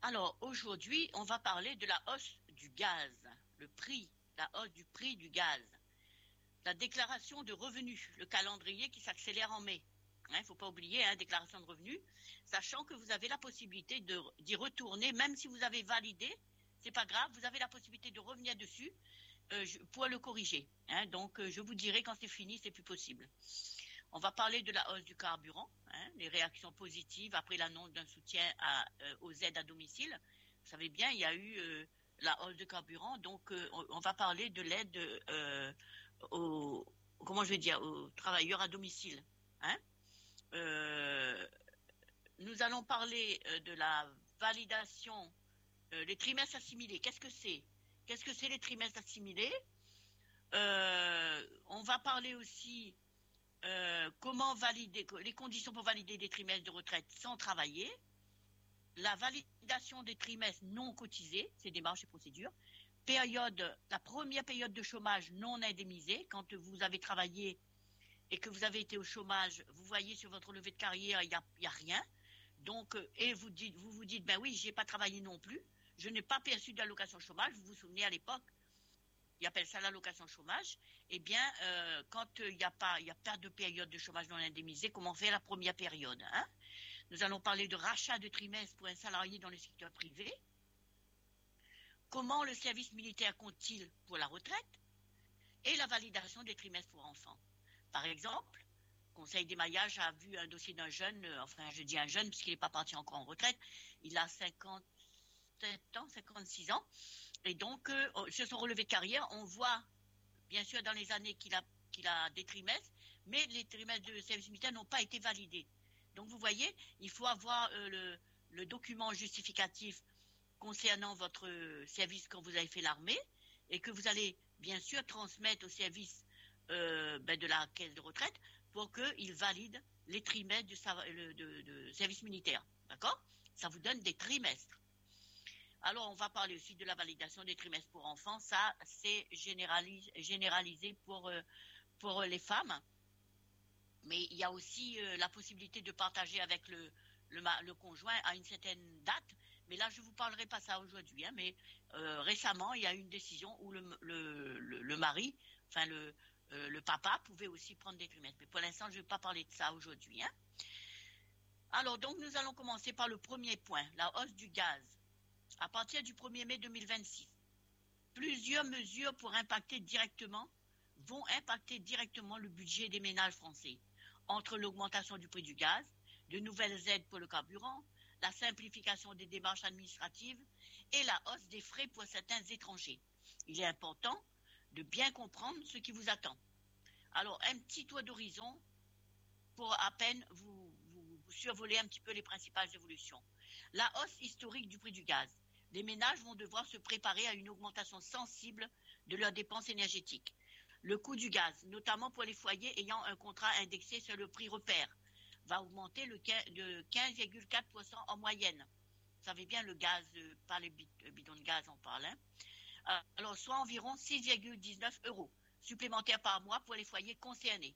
Alors, aujourd'hui, on va parler de la hausse du gaz, le prix, la hausse du prix du gaz, la déclaration de revenus, le calendrier qui s'accélère en mai. Il ne faut pas oublier, déclaration de revenus, sachant que vous avez la possibilité d'y retourner, même si vous avez validé, c'est pas grave, vous avez la possibilité de revenir dessus pour le corriger. Donc, je vous dirai quand c'est fini, c'est plus possible. On va parler de la hausse du carburant, les réactions positives après l'annonce d'un soutien aux aides à domicile. Vous savez bien, il y a eu la hausse de carburant, donc on va parler de l'aide aux travailleurs à domicile. Nous allons parler de la validation, les trimestres assimilés. Qu'est-ce que c'est? Qu'est-ce que c'est les trimestres assimilés? On va parler aussi comment valider, les conditions pour valider des trimestres de retraite sans travailler, la validation des trimestres non cotisés, c'est démarches et procédures, la première période de chômage non indemnisée, quand vous avez travaillé et que vous avez été au chômage, vous voyez sur votre relevé de carrière, il n'y a rien. Donc, et vous vous dites, ben oui, je n'ai pas travaillé non plus, je n'ai pas perçu d'allocation chômage. Vous vous souvenez à l'époque, ils appellent ça l'allocation chômage. Eh bien, quand il y a pas de période de chômage non indemnisée, comment faire la première période? Nous allons parler de rachat de trimestres pour un salarié dans le secteur privé. Comment le service militaire compte-t-il pour la retraite? Et la validation des trimestres pour enfants. Par exemple, le Conseil d'émaillage a vu un dossier d'un jeune, enfin je dis un jeune puisqu'il n'est pas parti encore en retraite, il a 57 ans, 56 ans, et donc sur son relevé de carrière, on voit bien sûr dans les années qu'il a des trimestres, mais les trimestres de service militaire n'ont pas été validés. Donc vous voyez, il faut avoir le document justificatif concernant votre service quand vous avez fait l'armée et que vous allez bien sûr transmettre au service de la caisse de retraite pour qu'il valide les trimestres de service militaire. D'accord? Ça vous donne des trimestres. Alors, on va parler aussi de la validation des trimestres pour enfants. Ça, c'est généralisé pour les femmes. Mais il y a aussi la possibilité de partager avec le conjoint à une certaine date. Mais là, je ne vous parlerai pas ça aujourd'hui. Mais récemment, il y a eu une décision où le mari, enfin le papa, pouvait aussi prendre des trimestres. Mais pour l'instant, je ne vais pas parler de ça aujourd'hui. Alors, donc, nous allons commencer par le premier point, la hausse du gaz. À partir du 1er mai 2026, plusieurs mesures vont impacter directement le budget des ménages français. Entre l'augmentation du prix du gaz, de nouvelles aides pour le carburant, la simplification des démarches administratives et la hausse des frais pour certains étrangers. Il est important de bien comprendre ce qui vous attend. Alors, un petit tour d'horizon pour à peine vous survoler un petit peu les principales évolutions. La hausse historique du prix du gaz. Les ménages vont devoir se préparer à une augmentation sensible de leurs dépenses énergétiques. Le coût du gaz, notamment pour les foyers ayant un contrat indexé sur le prix repère, va augmenter de 15,4% en moyenne. Vous savez bien, le gaz, pas les bidons de gaz, on parle. Alors, soit environ 6,19 € supplémentaires par mois pour les foyers concernés.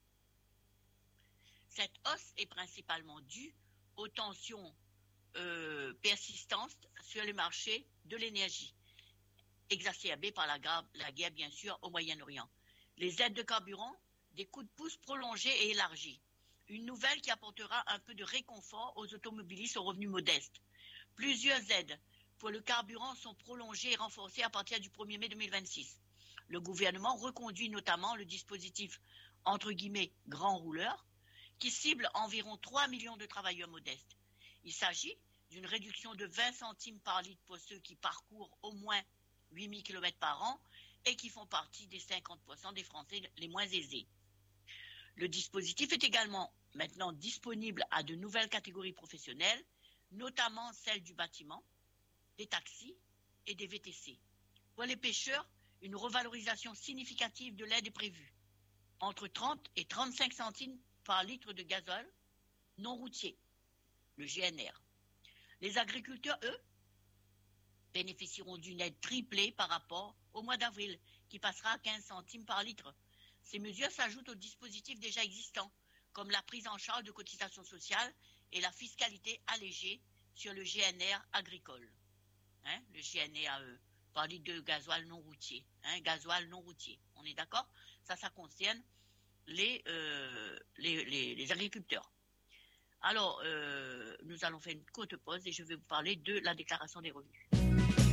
Cette hausse est principalement due aux tensions persistantes sur le marché de l'énergie, exacerbées par la guerre, bien sûr, au Moyen-Orient. Les aides de carburant, des coups de pouce prolongés et élargis. Une nouvelle qui apportera un peu de réconfort aux automobilistes aux revenus modestes. Plusieurs aides pour le carburant sont prolongées et renforcées à partir du 1er mai 2026. Le gouvernement reconduit notamment le dispositif entre guillemets « grand rouleur » qui cible environ 3 millions de travailleurs modestes. Il s'agit d'une réduction de 20 centimes par litre pour ceux qui parcourent au moins 8000 km par an et qui font partie des 50% des Français les moins aisés. Le dispositif est également maintenant disponible à de nouvelles catégories professionnelles, notamment celles du bâtiment, des taxis et des VTC. Pour les pêcheurs, une revalorisation significative de l'aide est prévue, entre 30 et 35 centimes par litre de gazole non routier, le GNR. Les agriculteurs, eux, bénéficieront d'une aide triplée par rapport au mois d'avril, qui passera à 15 centimes par litre. Ces mesures s'ajoutent aux dispositifs déjà existants, comme la prise en charge de cotisations sociales et la fiscalité allégée sur le GNR agricole. hein, le GNEAE, parler de gasoil non routier, hein, gasoil non routier. On est d'accord? Ça concerne les agriculteurs. Alors, nous allons faire une courte pause et je vais vous parler de la déclaration des revenus.